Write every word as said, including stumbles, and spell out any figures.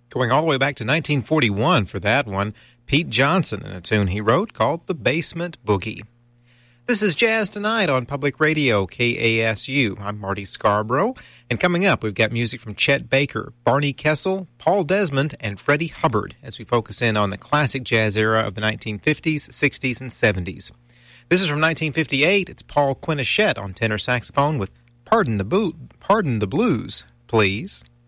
Going all the way back to nineteen forty-one for that one, Pete Johnson in a tune he wrote called The Basement Boogie. This is Jazz Tonight on Public Radio, K A S U. I'm Marty Scarborough, and coming up, we've got music from Chet Baker, Barney Kessel, Paul Desmond, and Freddie Hubbard as we focus in on the classic jazz era of the nineteen fifties, sixties, and seventies. This is from nineteen fifty-eight. It's Paul Quinichette on tenor saxophone with Pardon the Boot, Pardon the Blues, Please.